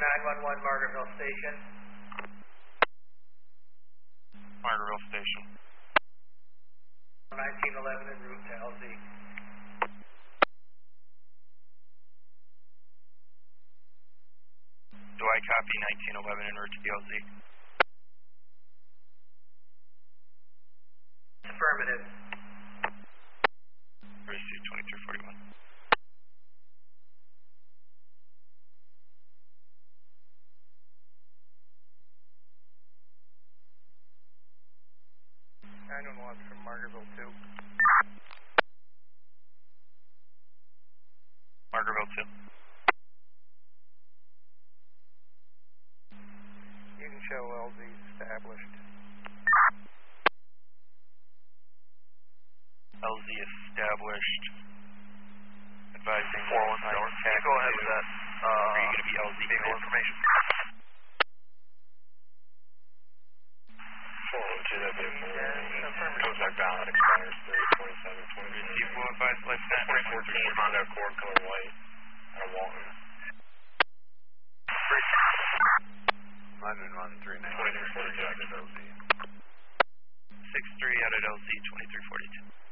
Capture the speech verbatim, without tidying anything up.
nine one one Margaretville Station. Margaretville Station. nineteen eleven en route to L Z. Do I copy nineteen eleven en route to the L Z? Affirmative. Receive twenty-three forty-one. nine one one from Margaretville two. Margaretville two. You can show L Z established. L Z established. Advising four one seven. You go ahead with that. Uh, are you going to be L Z vehicle information? four one two, that'd be a four. Yeah, comes back down, that expires thirty twenty-seven twenty. Receive full advice life sentence. twenty fourteen Honda Accord color white out of Walton. nine one one three nine. twenty-three forty-two out of L Z. six three out at L Z twenty-three forty-two.